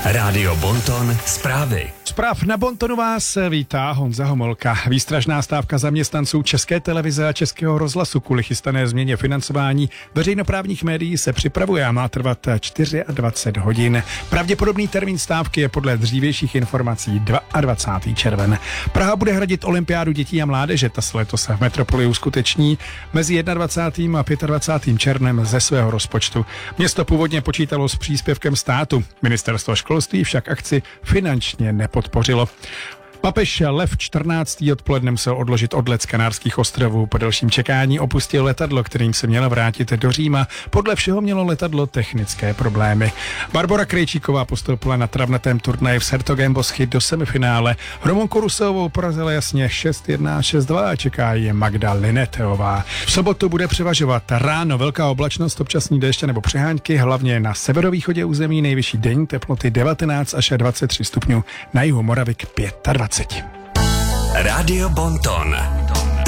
Rádio Bonton zprávy. Zpráv na Bontonu vás vítá Honza Homolka. Výstražná stávka zaměstnanců České televize a Českého rozhlasu kvůli chystané změně financování veřejnoprávních médií se připravuje a má trvat 24 hodin. Pravděpodobný termín stávky je podle dřívějších informací 22. červen. Praha bude hradit olympiádu dětí a mládeže. Ta se letos v metropoli uskuteční mezi 21. a 25. červnem ze svého rozpočtu. Město původně počítalo s příspěvkem státu. Ministerstvo školství však akci finančně nepodpořilo. Papež Lev 14. odpoledne musel odložit odlet z Kanárských ostrovů. Po delším čekání opustil letadlo, kterým se mělo vrátit do Říma. Podle všeho mělo letadlo technické problémy. Barbora Krejčíková postoupila na travnatém turnaji v Sertogenboschy do semifinále. Romonku Rusovou porazila jasně 6-1 a 6-2 a čeká je Magda Lineteová. V sobotu bude převažovat ráno velká oblačnost, občasný déšť nebo přehánky, hlavně na severovýchodě území, nejvyšší denní teploty 19 až 23 stupňů, na jihu Moravy 25. Rádio Bonton.